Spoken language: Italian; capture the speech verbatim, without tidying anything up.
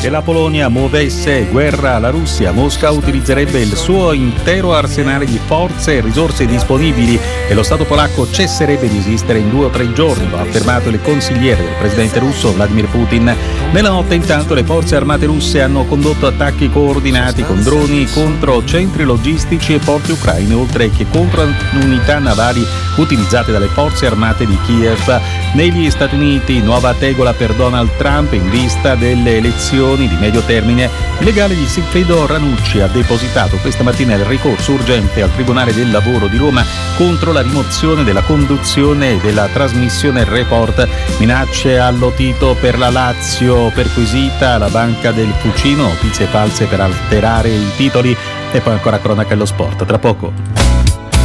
che la Polonia muovesse guerra alla Russia. Mosca utilizzerebbe il suo intero arsenale di forze e risorse disponibili e lo Stato polacco cesserebbe di esistere in due o tre giorni, lo ha affermato il consigliere del presidente russo Vladimir Putin. Nella notte intanto le forze armate russe hanno condotto attacchi coordinati con droni contro centri logistici e porti ucraini, oltre che contro unità navali utilizzate dalle forze armate di Kiev. Negli Stati Uniti, nuova tegola per Donald Trump in vista delle elezioni di medio termine. Il legale di Sigfrido Ranucci ha depositato questa mattina il ricorso urgente al Tribunale del Lavoro di Roma contro la rimozione della conduzione e della trasmissione Report. Minacce allo Tito per la Lazio, perquisita la banca del Fucino, notizie false per alterare i titoli e poi ancora cronaca allo sport. Tra poco.